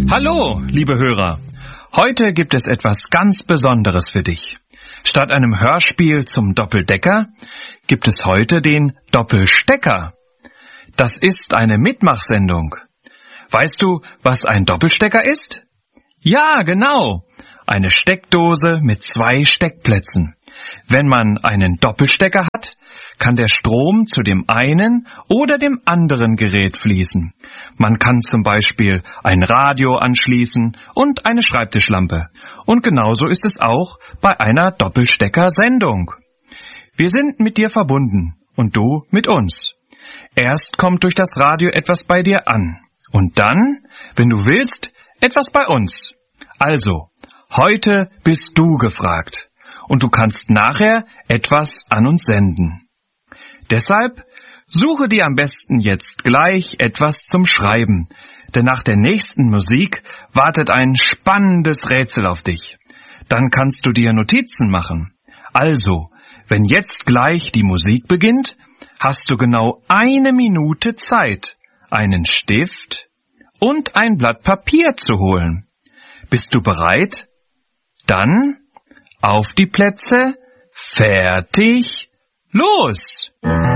Hallo, liebe Hörer. Heute gibt es etwas ganz Besonderes für dich. Statt einem Hörspiel zum Doppeldecker gibt es heute den Doppelstecker. Das ist eine Mitmachsendung. Weißt du, was ein Doppelstecker ist? Ja, genau. Eine Steckdose mit 2 Steckplätzen. Wenn man einen Doppelstecker hat, kann der Strom zu dem einen oder dem anderen Gerät fließen. Man kann zum Beispiel ein Radio anschließen und eine Schreibtischlampe. Und genauso ist es auch bei einer Doppelstecker-Sendung. Wir sind mit dir verbunden und du mit uns. Erst kommt durch das Radio etwas bei dir an und dann, wenn du willst, etwas bei uns. Also, heute bist du gefragt und du kannst nachher etwas an uns senden. Deshalb suche dir am besten jetzt gleich etwas zum Schreiben, denn nach der nächsten Musik wartet ein spannendes Rätsel auf dich. Dann kannst du dir Notizen machen. Also, wenn jetzt gleich die Musik beginnt, hast du genau 1 Minute Zeit, einen Stift und ein Blatt Papier zu holen. Bist du bereit? Dann auf die Plätze, fertig, los!